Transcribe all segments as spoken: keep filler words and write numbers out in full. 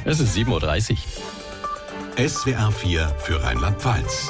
Es ist sieben Uhr dreißig. S W R vier für Rheinland-Pfalz.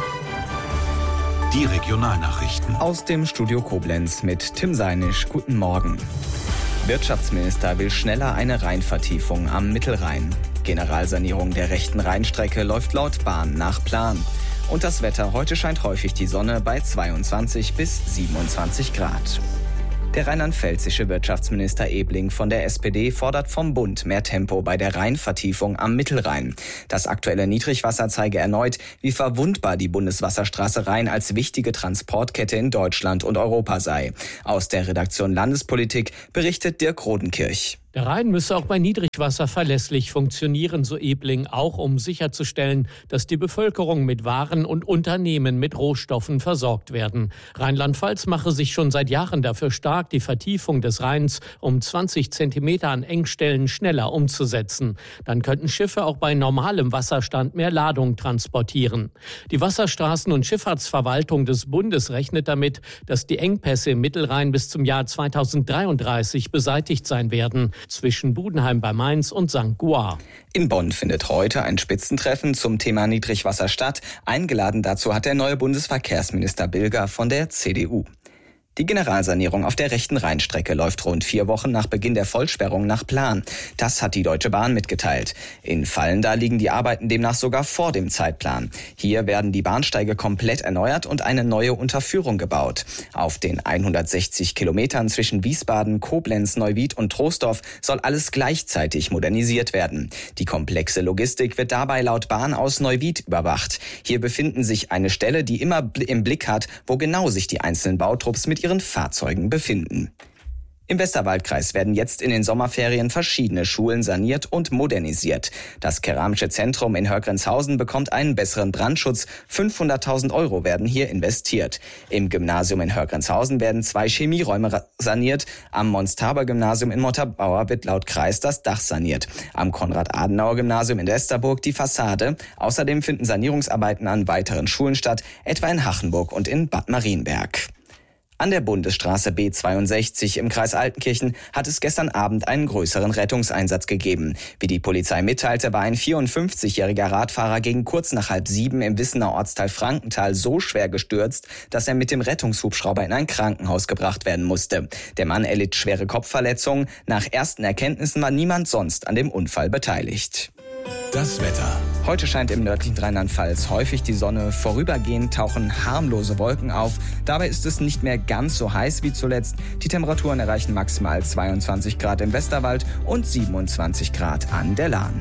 Die Regionalnachrichten. Aus dem Studio Koblenz mit Tim Seinisch. Guten Morgen. Wirtschaftsminister will schneller eine Rheinvertiefung am Mittelrhein. Generalsanierung der rechten Rheinstrecke läuft laut Bahn nach Plan. Und das Wetter: heute scheint häufig die Sonne bei zweiundzwanzig bis siebenundzwanzig Grad. Der rheinland-pfälzische Wirtschaftsminister Ebling von der S P D fordert vom Bund mehr Tempo bei der Rheinvertiefung am Mittelrhein. Das aktuelle Niedrigwasser zeige erneut, wie verwundbar die Bundeswasserstraße Rhein als wichtige Transportkette in Deutschland und Europa sei. Aus der Redaktion Landespolitik berichtet Dirk Rodenkirch. Der Rhein müsse auch bei Niedrigwasser verlässlich funktionieren, so Ebling, auch um sicherzustellen, dass die Bevölkerung mit Waren und Unternehmen mit Rohstoffen versorgt werden. Rheinland-Pfalz mache sich schon seit Jahren dafür stark, die Vertiefung des Rheins um zwanzig Zentimeter an Engstellen schneller umzusetzen. Dann könnten Schiffe auch bei normalem Wasserstand mehr Ladung transportieren. Die Wasserstraßen- und Schifffahrtsverwaltung des Bundes rechnet damit, dass die Engpässe im Mittelrhein bis zum Jahr zweitausenddreiunddreißig beseitigt sein werden. Zwischen Budenheim bei Mainz und Sankt Goar. In Bonn findet heute ein Spitzentreffen zum Thema Niedrigwasser statt. Eingeladen dazu hat der neue Bundesverkehrsminister Bilger von der C D U. Die Generalsanierung auf der rechten Rheinstrecke läuft rund vier Wochen nach Beginn der Vollsperrung nach Plan. Das hat die Deutsche Bahn mitgeteilt. In Fallenda liegen die Arbeiten demnach sogar vor dem Zeitplan. Hier werden die Bahnsteige komplett erneuert und eine neue Unterführung gebaut. Auf den hundertsechzig Kilometern zwischen Wiesbaden, Koblenz, Neuwied und Troisdorf soll alles gleichzeitig modernisiert werden. Die komplexe Logistik wird dabei laut Bahn aus Neuwied überwacht. Hier befinden sich eine Stelle, die immer im Blick hat, wo genau sich die einzelnen Bautrupps mit ihren Fahrzeugen befinden. Im Westerwaldkreis werden jetzt in den Sommerferien verschiedene Schulen saniert und modernisiert. Das Keramische Zentrum in Hörgrenzhausen bekommt einen besseren Brandschutz. fünfhunderttausend Euro werden hier investiert. Im Gymnasium in Hörgrenzhausen werden zwei Chemieräume saniert. Am Mons-Taber-Gymnasium in Montabaur wird laut Kreis das Dach saniert. Am Konrad-Adenauer-Gymnasium in Westerburg die Fassade. Außerdem finden Sanierungsarbeiten an weiteren Schulen statt, etwa in Hachenburg und in Bad Marienberg. An der Bundesstraße B zweiundsechzig im Kreis Altenkirchen hat es gestern Abend einen größeren Rettungseinsatz gegeben. Wie die Polizei mitteilte, war ein vierundfünfzigjähriger Radfahrer gegen kurz nach halb sieben im Wissener Ortsteil Frankenthal so schwer gestürzt, dass er mit dem Rettungshubschrauber in ein Krankenhaus gebracht werden musste. Der Mann erlitt schwere Kopfverletzungen. Nach ersten Erkenntnissen war niemand sonst an dem Unfall beteiligt. Das Wetter. Heute scheint im nördlichen Rheinland-Pfalz häufig die Sonne. Vorübergehend tauchen harmlose Wolken auf. Dabei ist es nicht mehr ganz so heiß wie zuletzt. Die Temperaturen erreichen maximal zweiundzwanzig Grad im Westerwald und siebenundzwanzig Grad an der Lahn.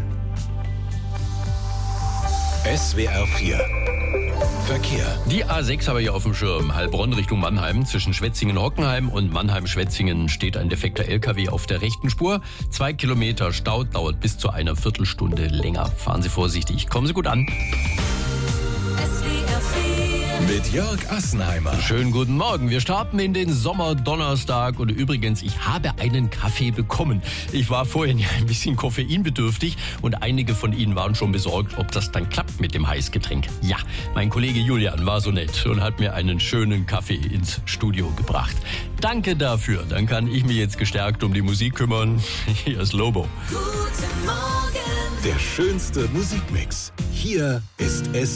S W R vier. Verkehr. Die A sechs habe ich auf dem Schirm. Heilbronn Richtung Mannheim. Zwischen Schwetzingen-Hockenheim und Mannheim-Schwetzingen steht ein defekter L K W auf der rechten Spur. Zwei Kilometer Stau, dauert bis zu einer Viertelstunde länger. Fahren Sie vorsichtig. Kommen Sie gut an. Mit Jörg Assenheimer. Schönen guten Morgen. Wir starten in den Sommerdonnerstag. Und übrigens, ich habe einen Kaffee bekommen. Ich war vorhin ja ein bisschen koffeinbedürftig und einige von Ihnen waren schon besorgt, ob das dann klappt mit dem Heißgetränk. Ja, mein Kollege Julian war so nett und hat mir einen schönen Kaffee ins Studio gebracht. Danke dafür. Dann kann ich mich jetzt gestärkt um die Musik kümmern. Hier ist Lobo. Guten Morgen. Der schönste Musikmix. Hier ist S